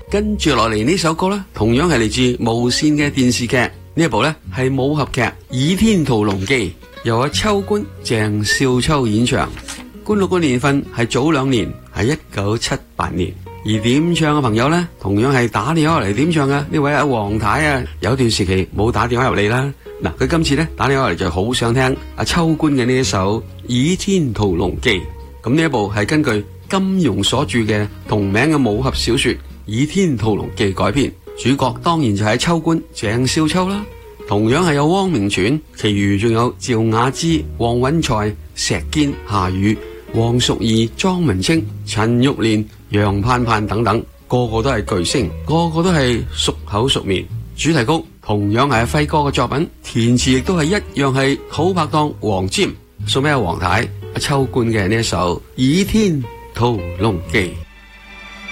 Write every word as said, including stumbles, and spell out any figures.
跟住落嚟呢首歌呢，同樣係嚟自無綫嘅電視劇，呢一部呢係武俠劇《倚天屠龍記》，由阿秋官、鄭少秋演唱。官錄嘅年份係早兩年，係一九七八年。而點唱嘅朋友呢，同樣係打電話嚟點唱嘅呢位阿黃太啊，有段時期冇打電話入嚟啦。嗱，佢今次呢打電話嚟就好想聽阿秋官嘅呢一首《倚天屠龍記》。咁呢一部係根據金庸所著嘅同名嘅武俠小說《倚天屠龍記》改編，主角當然就係秋官鄭少秋啦。同樣係有汪明荃，其餘仲有趙雅芝、黃允才、石堅、夏雨、黃淑儀、莊文清、陳玉蓮、楊盼盼等等，個個都係巨星，個個都係熟口熟面。主題曲同樣係阿輝哥嘅作品，填詞亦都係一樣係好拍檔黃霑，送俾阿黃太、阿秋官嘅呢一首《倚天屠龍記》。